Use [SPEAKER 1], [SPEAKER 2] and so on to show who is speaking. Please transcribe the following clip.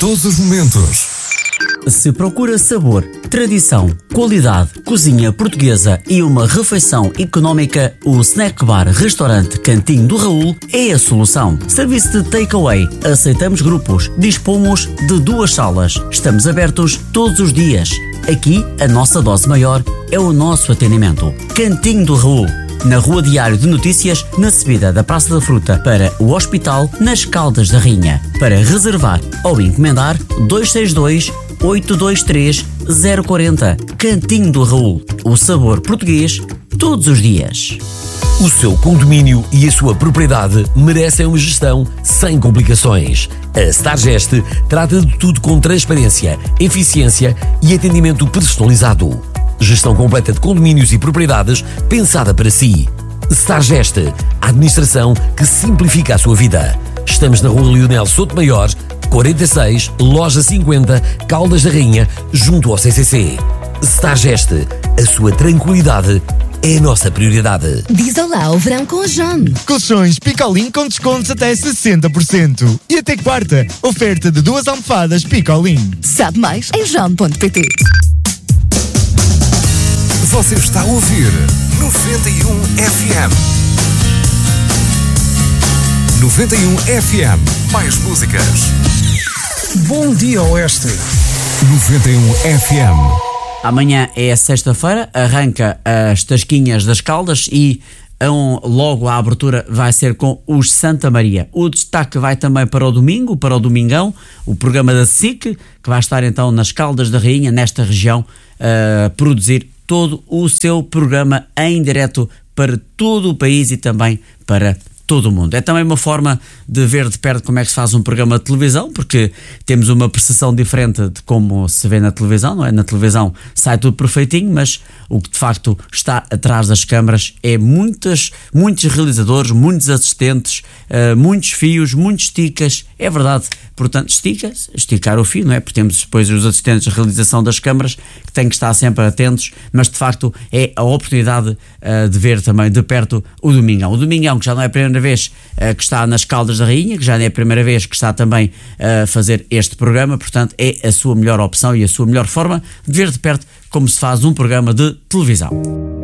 [SPEAKER 1] todos os momentos.
[SPEAKER 2] Se procura sabor, tradição, qualidade, cozinha portuguesa e uma refeição económica, o Snack Bar Restaurante Cantinho do Raul é a solução. Serviço de takeaway, aceitamos grupos, dispomos de 2 salas, estamos abertos todos os dias. Aqui, a nossa dose maior é o nosso atendimento. Cantinho do Raul, na Rua Diário de Notícias, na subida da Praça da Fruta para o Hospital, nas Caldas da Rainha. Para reservar ou encomendar, 262-823-040. Cantinho do Raul, o sabor português, todos os dias.
[SPEAKER 3] O seu condomínio e a sua propriedade merecem uma gestão sem complicações. A Stargest trata de tudo com transparência, eficiência e atendimento personalizado. Gestão completa de condomínios e propriedades pensada para si. Stargest, a administração que simplifica a sua vida. Estamos na Rua Leonel Sotomayor, 46, Loja 50, Caldas da Rainha, junto ao CCC. Stargest, a sua tranquilidade é a nossa prioridade.
[SPEAKER 4] Diz olá ao verão com a John.
[SPEAKER 5] Colchões Picolin com descontos até 60%. E até quarta, oferta de 2 almofadas Picolin.
[SPEAKER 4] Sabe mais em john.pt.
[SPEAKER 1] Você está a ouvir 91 FM. 91 FM. Mais músicas.
[SPEAKER 6] Bom dia, Oeste.
[SPEAKER 1] 91 FM.
[SPEAKER 2] Amanhã é sexta-feira, arranca as Tasquinhas das Caldas e logo a abertura vai ser com os Santa Maria. O destaque vai também para o domingo, para o Domingão, o programa da SIC, que vai estar então nas Caldas da Rainha, nesta região, a produzir todo o seu programa em direto para todo o país e também para todo o mundo. É também uma forma de ver de perto como é que se faz um programa de televisão, porque temos uma percepção diferente de como se vê na televisão, não é? Na televisão sai tudo perfeitinho, mas o que de facto está atrás das câmaras é muitos realizadores, muitos assistentes, muitos fios, muitos esticas, é verdade. Portanto, esticar o fio, não é? Porque temos depois os assistentes de realização das câmaras que têm que estar sempre atentos, mas de facto é a oportunidade de ver também de perto o Domingão. O Domingão, que já não é a primeira vez que está nas Caldas da Rainha, que já não é a primeira vez que está também a fazer este programa, portanto é a sua melhor opção e a sua melhor forma de ver de perto como se faz um programa de televisão.